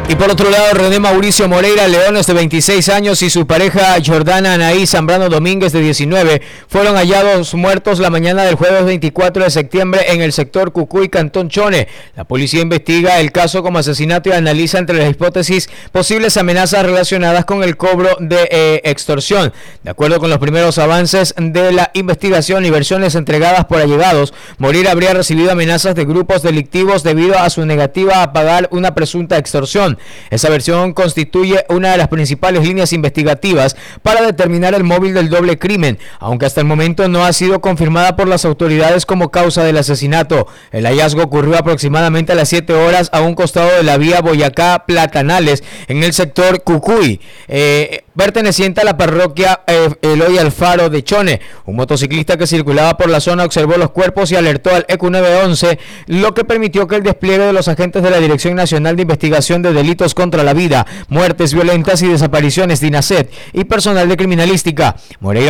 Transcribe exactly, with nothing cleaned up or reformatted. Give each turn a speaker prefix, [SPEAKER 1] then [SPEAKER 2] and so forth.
[SPEAKER 1] Y por otro lado, René Mauricio Moreira Leones, de veintiséis años, y su pareja Jordana Anaí Zambrano Domínguez, de diecinueve, fueron hallados muertos la mañana del jueves veinticuatro de septiembre en el sector Cucuy, Cantón Chone. La policía investiga el caso como asesinato y analiza entre las hipótesis posibles amenazas relacionadas con el cobro de eh, extorsión. De acuerdo con los primeros avances de la investigación y versiones entregadas por allegados, Moreira habría recibido amenazas de grupos delictivos debido a su negativa a pagar una presunta extorsión. Esa versión constituye una de las principales líneas investigativas para determinar el móvil del doble crimen, aunque hasta el momento no ha sido confirmada por las autoridades como causa del asesinato. El hallazgo ocurrió aproximadamente a las siete horas a un costado de la vía Boyacá-Platanales, en el sector Cucuy, eh, perteneciente a la parroquia eh, Eloy Alfaro de Chone. Un motociclista que circulaba por la zona observó los cuerpos y alertó al E Q nueve once, lo que permitió que el despliegue de los agentes de la Dirección Nacional de Investigación de Delitos contra la Vida, Muertes Violentas y Desapariciones, DINASET, y personal de criminalística. Moreira